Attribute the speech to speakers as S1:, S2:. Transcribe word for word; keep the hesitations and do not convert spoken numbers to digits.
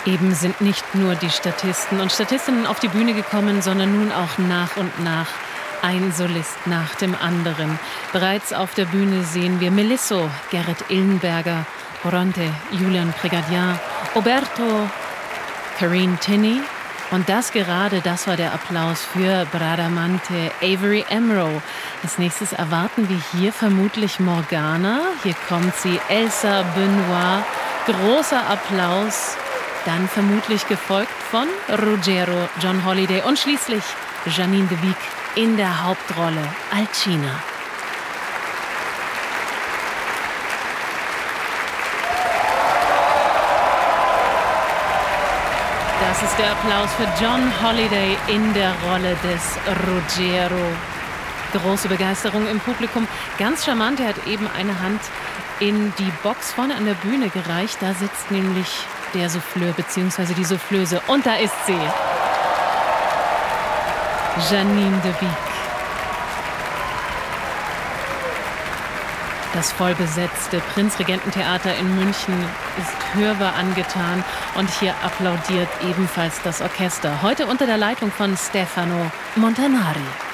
S1: Eben sind nicht nur die Statisten und Statistinnen auf die Bühne gekommen, sondern nun auch nach und nach ein Solist nach dem anderen. Bereits auf der Bühne sehen wir Melisso, Gerrit Illenberger, Bronte, Julian Prégardien, Oberto, Corinne Tinney. Und das gerade, das war der Applaus für Bradamante, Avery Amro. Als nächstes erwarten wir hier vermutlich Morgana. Hier kommt sie, Elsa Benoit. Großer Applaus. Dann vermutlich gefolgt von Ruggiero, John Holiday und schließlich Janine de Wiek in der Hauptrolle Alcina. Das ist der Applaus für John Holiday in der Rolle des Ruggiero. Große Begeisterung im Publikum. Ganz charmant, er hat eben eine Hand in die Box vorne an der Bühne gereicht. Da sitzt nämlich der Souffleur bzw. die Soufflöse. Und da ist sie. Janine de Wiek. Das vollbesetzte Prinzregententheater in München ist hörbar angetan und hier applaudiert ebenfalls das Orchester. Heute unter der Leitung von Stefano Montanari.